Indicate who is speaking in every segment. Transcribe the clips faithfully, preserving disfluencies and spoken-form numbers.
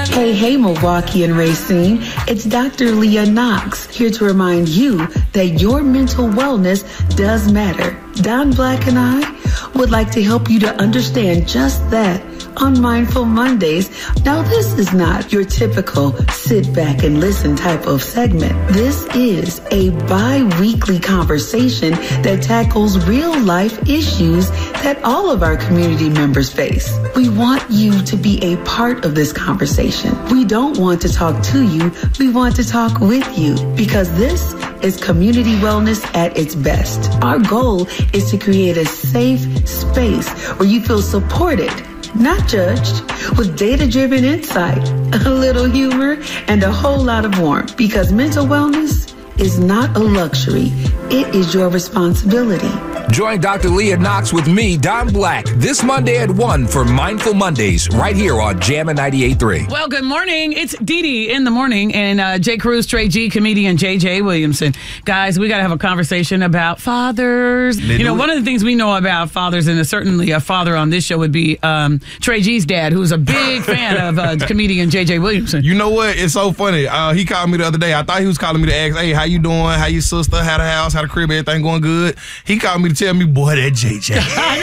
Speaker 1: Hey, hey, Milwaukee and Racine. It's Doctor Leah Knox here to remind you that your mental wellness does matter. Don Black and I would like to help you to understand just that on Mindful Mondays. Now, this is not your typical sit back and listen type of segment. This is a bi-weekly conversation that tackles real life issues that all of our community members face. We want you to be a part of this conversation. We don't want to talk to you. We want to talk with you, because this is community wellness at its best. Our goal is to create a safe space where you feel supported, not judged, with data-driven insight, a little humor, and a whole lot of warmth. Because mental wellness is not a luxury. It is your responsibility.
Speaker 2: Join Doctor Leah Knox with me, Don Black, this Monday at one for Mindful Mondays, right here on Jammin' ninety-eight point three.
Speaker 3: Well, good morning. It's Dee Dee in the morning, and uh, Jay Cruz, Trey G, comedian J J Williamson. Guys, we got to have a conversation about fathers. They you know, one it. of the things we know about fathers, and certainly a father on this show would be um, Trey G's dad, who's a big fan of uh, comedian J J Williamson.
Speaker 4: You know what? It's so funny. Uh, he called me the other day. I thought he was calling me to ask, hey, how you doing? How your sister? How the house? How the crib? Everything going good? He called me to tell me, boy, that J J.
Speaker 3: I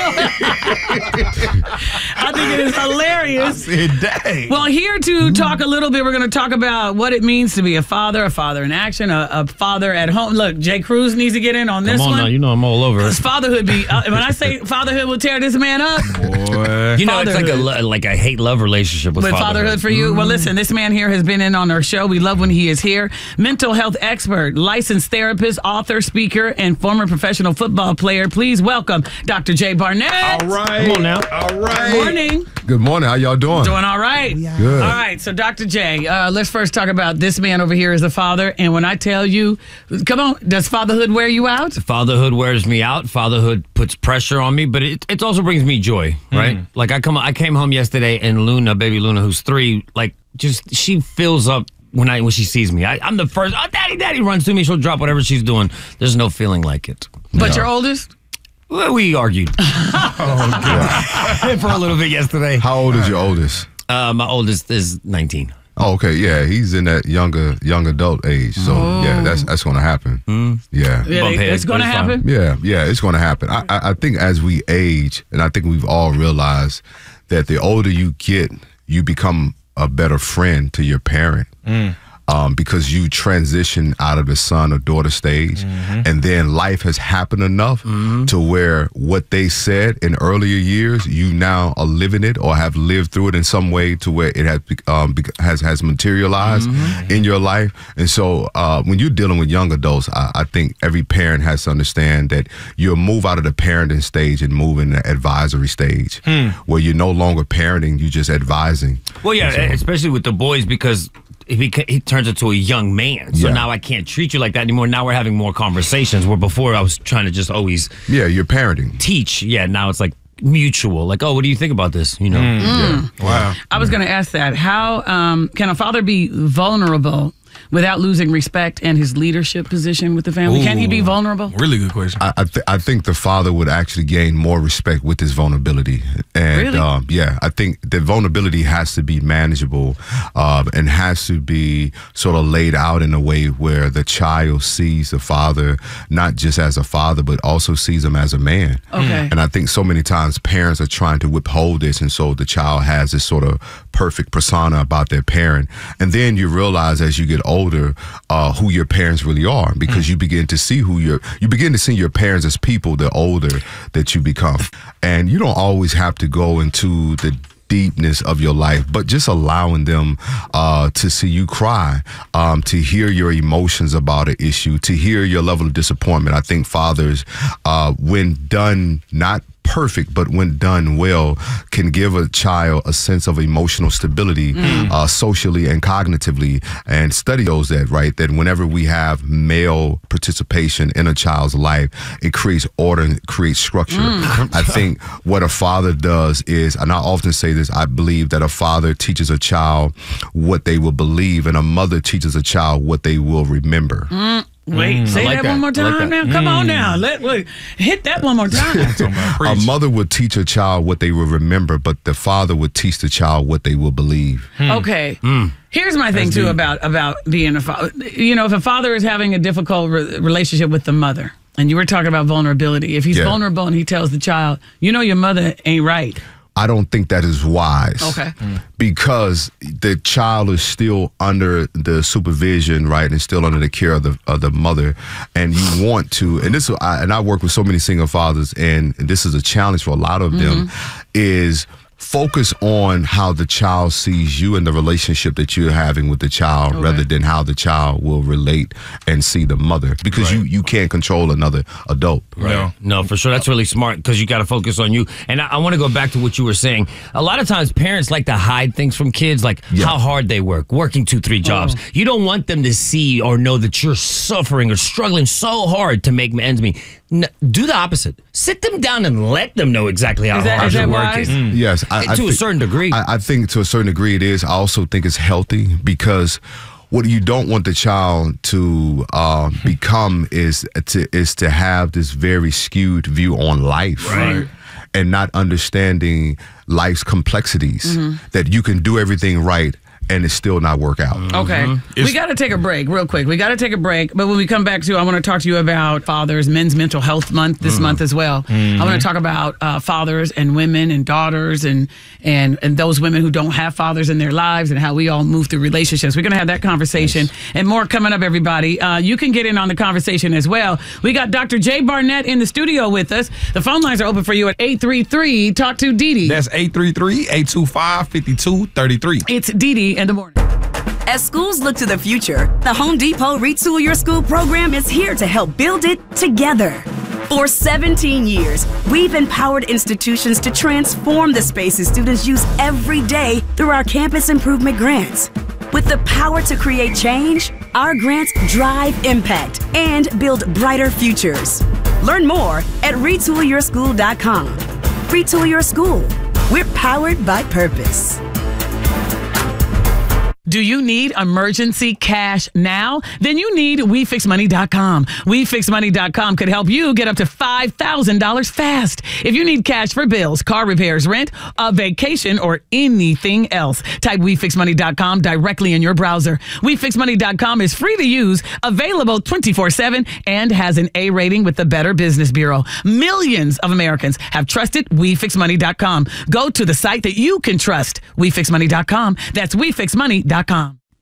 Speaker 3: know. I think it is hilarious.
Speaker 4: I said, dang.
Speaker 3: Well, here to talk a little bit, we're going to talk about what it means to be a father, a father in action, a, a father at home. Look, Jay Cruz needs to get in on this
Speaker 5: Come on
Speaker 3: one.
Speaker 5: now, you know I'm all over it.
Speaker 3: Because fatherhood be, uh, when I say fatherhood will tear this man up.
Speaker 4: Boy.
Speaker 5: You know, it's like a like a hate-love relationship with,
Speaker 3: with fatherhood. fatherhood for you. Mm. Well, listen, this man here has been in on our show. We love when he is here. Mental health expert, licensed therapist, author, speaker, and former professional football player. Please welcome Doctor Jay Barnett.
Speaker 4: All right.
Speaker 5: Come on now.
Speaker 4: All right.
Speaker 3: Good morning.
Speaker 6: Good morning. How y'all doing?
Speaker 3: Doing all right.
Speaker 6: Good.
Speaker 3: All right. So, Doctor J, uh, let's first talk about this man over here as a father. And when I tell you, come on, does fatherhood wear you out?
Speaker 5: Fatherhood wears me out. Fatherhood puts pressure on me, but it, it also brings me joy, right? Mm. Like I come, I came home yesterday, and Luna, baby Luna, who's three, like just she fills up when I when she sees me. I, I'm the first. Oh, daddy, daddy runs to me. She'll drop whatever she's doing. There's no feeling like it.
Speaker 3: But
Speaker 5: no.
Speaker 3: Your oldest?
Speaker 5: Well, we argued
Speaker 6: oh,
Speaker 5: for a little bit yesterday.
Speaker 6: How old is your oldest?
Speaker 5: Uh, my oldest is nineteen.
Speaker 6: Oh, okay, yeah, he's in that younger young adult age, so oh. yeah, that's that's going to happen.
Speaker 5: Mm.
Speaker 6: Yeah,
Speaker 3: yeah they, it's going to happen.
Speaker 6: Fine. Yeah, yeah, it's going to happen. I, I I think as we age, and I think we've all realized that the older you get, you become a better friend to your parent. Mm. Um, because you transition out of the son or daughter stage, mm-hmm. and then life has happened enough mm-hmm. to where what they said in earlier years, you now are living it or have lived through it in some way to where it has um, has has materialized mm-hmm. in your life. And so uh, when you're dealing with young adults, I, I think every parent has to understand that you'll move out of the parenting stage and move in the advisory stage, hmm. where you're no longer parenting, you're just advising.
Speaker 5: Well, yeah, so, especially with the boys, because He, he turns into a young man. So yeah. now I can't treat you like that anymore. Now we're having more conversations where before I was trying to just always...
Speaker 6: Yeah, you're parenting.
Speaker 5: Teach. Yeah, now it's like mutual. Like, oh, what do you think about this? You know?
Speaker 3: Mm.
Speaker 5: Yeah.
Speaker 3: Wow. I was going to ask that. How um, can a father be vulnerable without losing respect and his leadership position with the family? Ooh, can he be vulnerable?
Speaker 4: Really good question.
Speaker 6: I I, th- I think the father would actually gain more respect with his vulnerability. And
Speaker 3: really?
Speaker 6: um, yeah, I think the vulnerability has to be manageable um, and has to be sort of laid out in a way where the child sees the father not just as a father, but also sees him as a man.
Speaker 3: Okay.
Speaker 6: And I think so many times parents are trying to withhold this, and so the child has this sort of perfect persona about their parent. And then you realize as you get older uh, who your parents really are, because mm. you begin to see who your you begin to see your parents as people the older that you become. And you don't always have to go into the deepness of your life, but just allowing them uh, to see you cry, um, to hear your emotions about an issue, to hear your level of disappointment. I think fathers, uh, when done not perfect, but when done well, can give a child a sense of emotional stability, mm. uh, socially and cognitively. And study shows that, right, that whenever we have male participation in a child's life, it creates order and creates structure. Mm. I think what a father does is, and I often say this, I believe that a father teaches a child what they will believe, and a mother teaches a child what they will remember.
Speaker 3: Mm. Wait,
Speaker 5: Mm,
Speaker 3: say
Speaker 5: I like
Speaker 3: that,
Speaker 5: that.
Speaker 3: one more
Speaker 5: I like
Speaker 3: time
Speaker 5: that.
Speaker 3: now. Come
Speaker 5: Mm.
Speaker 3: on now. Let, let hit that one more time.
Speaker 6: A mother would teach a child what they will remember, but the father would teach the child what they will believe.
Speaker 3: Okay. Here's my thing,
Speaker 4: That's
Speaker 3: too,
Speaker 4: deep.
Speaker 3: about, about being a father. You know, if a father is having a difficult re- relationship with the mother, and you were talking about vulnerability, if he's
Speaker 6: Yeah.
Speaker 3: vulnerable and he tells the child, you know your mother ain't right.
Speaker 6: I don't think that is wise.
Speaker 3: Okay.
Speaker 6: Because the child is still under the supervision, right, and still under the care of the of the mother, and you want to. And this, I, and I work with so many single fathers, and this is a challenge for a lot of them. Is focus on how the child sees you and the relationship that you're having with the child,
Speaker 3: Okay.
Speaker 6: rather than how the child will relate and see the mother, because you you can't control another adult.
Speaker 4: Yeah.
Speaker 5: No, for sure. That's really smart because you got to focus on you. And I, I want to go back to what you were saying. A lot of times parents like to hide things from kids, like
Speaker 6: Yeah.
Speaker 5: how hard they work, working two, three jobs.
Speaker 3: Oh.
Speaker 5: You don't want them to see or know that you're suffering or struggling so hard to make ends meet. N- do the opposite. Sit them down and let them know exactly how
Speaker 3: Is that-
Speaker 5: hard
Speaker 3: is
Speaker 5: you're
Speaker 3: that
Speaker 5: working.
Speaker 3: wise?
Speaker 6: Yes, I, I
Speaker 5: To a
Speaker 6: think-
Speaker 5: certain degree.
Speaker 6: I, I think to a certain degree it is. I also think it's healthy, because what you don't want the child to uh, become is to is to have this very skewed view on life,
Speaker 4: Right.
Speaker 6: and not understanding life's complexities. That you can do everything right and it still not work out.
Speaker 3: Okay. We got to take a break real quick. We got to take a break. But when we come back to, I want to talk to you about fathers, Men's Mental Health Month this month as well. I want to talk about uh, fathers and women and daughters and, and, and those women who don't have fathers in their lives and how we all move through relationships. We're going to have that conversation and more coming up, everybody. Uh, you can get in on the conversation as well. We got Doctor Jay Barnett in the studio with us. The phone lines are open for you at eight three three, talk to Dee Dee.
Speaker 4: That's eight three three, eight two five, five two three three.
Speaker 3: It's Dee Dee in the morning.
Speaker 7: As schools look to the future, the Home Depot Retool Your School program is here to help build it together. For seventeen years, we've empowered institutions to transform the spaces students use every day through our campus improvement grants. With the power to create change, our grants drive impact and build brighter futures. Learn more at retool your school dot com. Retool Your School. We're powered by purpose.
Speaker 3: Do you need emergency cash now? Then you need we fix money dot com. we fix money dot com could help you get up to five thousand dollars fast. If you need cash for bills, car repairs, rent, a vacation, or anything else, type we fix money dot com directly in your browser. we fix money dot com is free to use, available twenty-four seven, and has an A rating with the Better Business Bureau. Millions of Americans have trusted we fix money dot com. Go to the site that you can trust, we fix money dot com. That's we fix money dot com.